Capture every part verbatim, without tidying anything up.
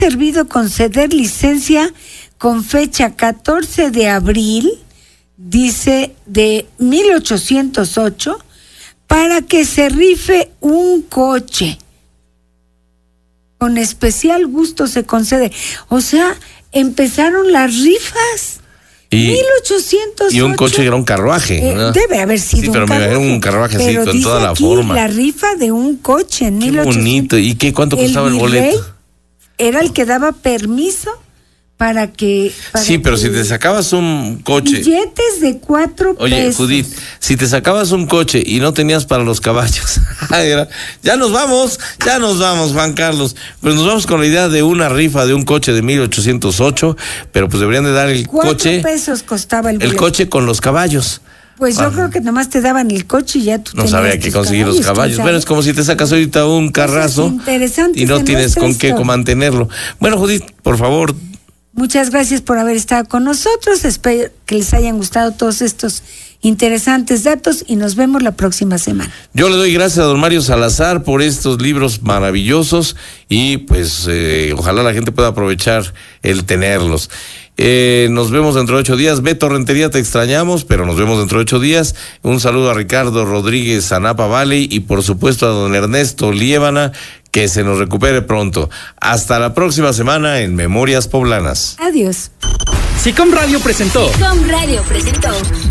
servido conceder licencia con fecha catorce de abril, dice, de mil ochocientos ocho, para que se rife un coche. Con especial gusto se concede. O sea, empezaron las rifas. Y, mil ochocientos ocho. Y un coche era un carruaje. Eh, debe haber sido sí, un pero carruaje. Era un carruaje así, pero con dice toda la aquí forma. La rifa de un coche en Qué mil ochocientos. bonito. ¿Y qué cuánto costaba el, el boleto? Era el que daba permiso para que... Para sí, pero que... si te sacabas un coche... Billetes de cuatro Oye, pesos. Judith, si te sacabas un coche y no tenías para los caballos, era, ya nos vamos, ya nos vamos, Juan Carlos. Pues nos vamos con la idea de una rifa de un coche de mil ochocientos ocho, pero pues deberían de dar el cuatro coche... pesos costaba el boleto. El coche con los caballos. Pues yo ah, creo que nomás te daban el coche y ya tú no sabía que conseguir los caballos. Bueno, es como si te sacas ahorita un carrazo y no tienes con qué mantenerlo. Bueno, Judith, por favor... Muchas gracias por haber estado con nosotros. Espero que les hayan gustado todos estos interesantes datos y nos vemos la próxima semana. Yo le doy gracias a don Mario Salazar por estos libros maravillosos y pues eh, ojalá la gente pueda aprovechar el tenerlos. Eh, nos vemos dentro de ocho días. Beto Rentería, te extrañamos, pero nos vemos dentro de ocho días. Un saludo a Ricardo Rodríguez Zanapa Valley y por supuesto a don Ernesto Liébana, que se nos recupere pronto. Hasta la próxima semana en Memorias Poblanas. Adiós. SICOM Radio presentó. SICOM Radio presentó.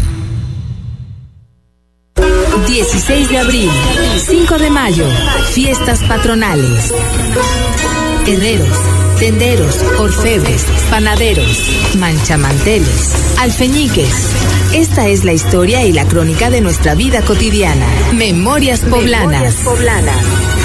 dieciséis de abril, cinco de mayo, fiestas patronales. Herreros, tenderos, orfebres, panaderos, manchamanteles, alfeñiques. Esta es la historia y la crónica de nuestra vida cotidiana. Memorias Poblanas. Memorias Poblanas.